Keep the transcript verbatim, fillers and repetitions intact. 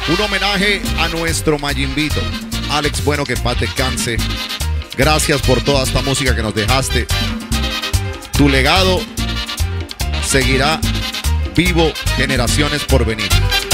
Un homenaje a nuestro Mayimbito, Alex Bueno, que en paz descanse. Gracias por toda esta música que nos dejaste. Tu legado seguirá vivo generaciones por venir.